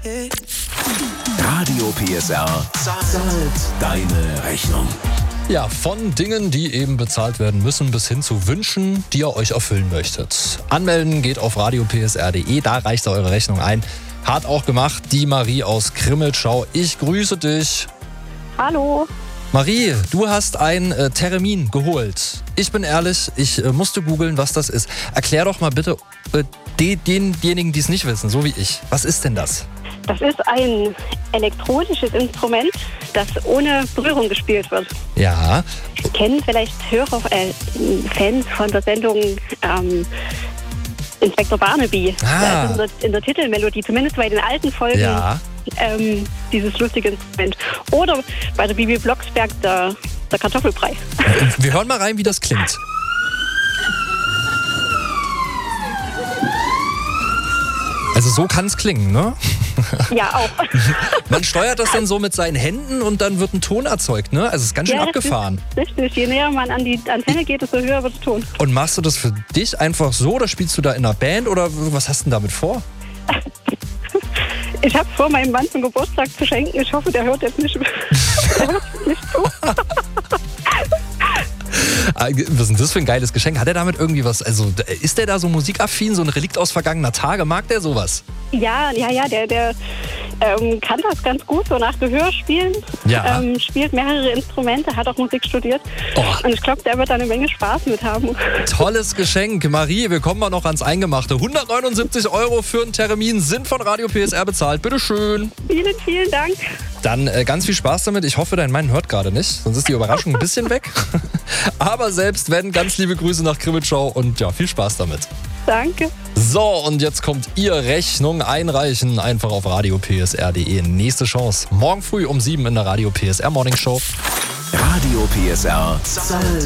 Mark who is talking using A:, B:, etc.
A: Radio PSR zahlt deine Rechnung.
B: Ja, von Dingen, die eben bezahlt werden müssen, bis hin zu Wünschen, die ihr euch erfüllen möchtet. Anmelden geht auf radiopsr.de, da reicht eure Rechnung ein. Hat auch gemacht die Marie aus Krimmeltschau. Ich grüße dich.
C: Hallo.
B: Marie, du hast ein Termin geholt. Ich bin ehrlich, ich musste googeln, was das ist. Erklär doch mal bitte denjenigen, die es nicht wissen, so wie ich. Was ist denn das?
C: Das ist ein elektronisches Instrument, das ohne Berührung gespielt wird.
B: Ja.
C: Kennen vielleicht Fans von der Sendung Inspektor Barnaby. Da ist in der Titelmelodie, zumindest bei den alten Folgen,
B: Ja.
C: Dieses lustige Instrument. Oder bei der Bibi Blocksberg der Kartoffelbrei.
B: Wir hören mal rein, wie das klingt. Also so kann es klingen, ne?
C: Ja, auch.
B: Man steuert das dann so mit seinen Händen und dann wird ein Ton erzeugt, ne? Also es ist ganz schön abgefahren.
C: Richtig, je näher man an die Antenne geht, desto höher wird der Ton.
B: Und machst du das für dich einfach so oder spielst du da in einer Band oder was hast du denn damit vor?
C: Ich habe vor, meinem Mann zum Geburtstag zu schenken. Ich hoffe, der hört jetzt nicht, nicht zu.
B: Was ist denn das für ein geiles Geschenk? Hat er damit irgendwie was, also ist der da so musikaffin, so ein Relikt aus vergangener Tage? Mag der sowas?
C: Ja, der kann das ganz gut, so nach Gehör spielen.
B: Ja.
C: Spielt mehrere Instrumente, hat auch Musik studiert.
B: Oh.
C: Und ich glaube, der wird da eine Menge Spaß mit haben.
B: Tolles Geschenk. Marie, wir kommen mal noch ans Eingemachte. 179 € für einen Termin sind von Radio PSR bezahlt. Bitteschön.
C: Vielen, vielen Dank.
B: Dann ganz viel Spaß damit. Ich hoffe, dein Mann hört gerade nicht, sonst ist die Überraschung ein bisschen weg. Aber selbst wenn, ganz liebe Grüße nach Krimmeltschau und ja, viel Spaß damit.
C: Danke.
B: So, und jetzt kommt ihr Rechnung einreichen. Einfach auf radiopsr.de. Nächste Chance. Morgen früh um 7 in der Radio PSR Morning Show.
A: Radio PSR zahlt